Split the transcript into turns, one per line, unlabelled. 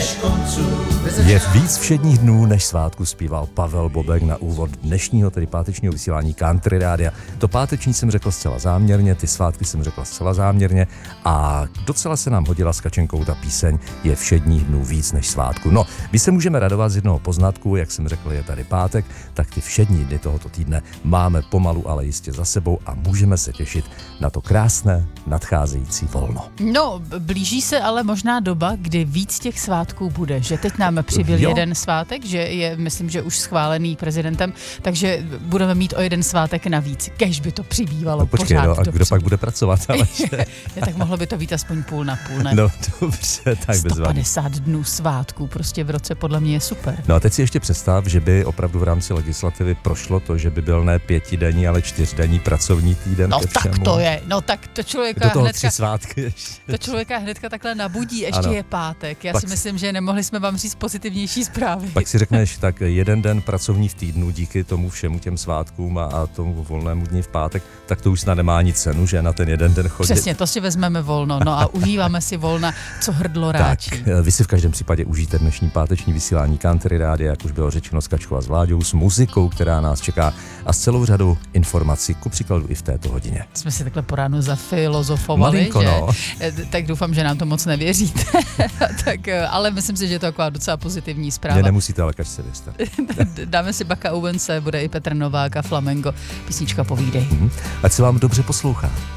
Je víc všedních dnů než svátku, zpíval Pavel Bobek na úvod dnešního, tedy pátečního vysílání Country Rádia. To páteční jsem řekl zcela záměrně, ty svátky jsem řekl zcela záměrně a docela se nám hodila s Kačenkou ta píseň Je všedních dnů víc než svátku. No, my se můžeme radovat z jednoho poznatku, jak jsem řekl, je tady pátek, tak ty všední dny tohoto týdne máme pomalu, ale jistě za sebou a můžeme se těšit na to krásné nadcházející volno.
No, blíží se ale možná doba, kdy víc těch svátků bude, že teď nám přibyl jeden svátek, že je, myslím, že už schválený prezidentem, takže budeme mít o jeden svátek navíc, kež by to přibývalo
počkej,
pořád.
A kdo pak bude pracovat? Ale
tak mohlo by to být aspoň půl na půl, ne?
No dobře, tak bez
150 dnů svátků prostě v roce podle mě je super.
No a teď si ještě představ, že by opravdu v rámci legislativy prošlo to, že by byl ne 5denní, ale 4denní pracovní týden.
No tak to je, no tak to člověka
hnedka, svátky
to člověka hnedka takhle nabudí, ještě ano. Je pátek. Já si myslím, že nemohli jsme vám říct pozitivnější zprávy.
Pak si řekneš, tak jeden den pracovní v týdnu díky tomu všemu těm svátkům a tomu volnému dni v pátek, tak to už snad nemá ani cenu, že na ten jeden den chodit.
Přesně, to si vezmeme volno, no a užíváme si volna, co hrdlo ráčí.
Tak, vy si v každém případě užijte dnešní páteční vysílání Country Rádia, jak už bylo řečeno s Kačkou a s Vláďou, s muzikou, která nás čeká a s celou řadou informací, ku příkladu i v této hodině.
Jsme si takhle po ránu zafilozofovali,
malinko,
že?
No.
Tak doufám, že nám to moc nevěříte. Tak, ale myslím si, že je to taková docela pozitivní zpráva.
Mě nemusíte, ale kaž se věřte.
Dáme si Baka Owence, bude i Petr Novák a Flamengo. Písnička Povídej.
Ať se vám dobře poslouchá.